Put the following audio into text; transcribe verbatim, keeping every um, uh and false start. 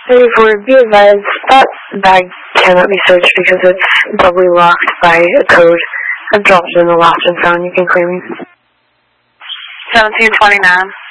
thirty-four, be advised, that bag cannot be searched because it's doubly locked by a code. I've dropped it in the lost and found. You can claim me. seventeen twenty-nine.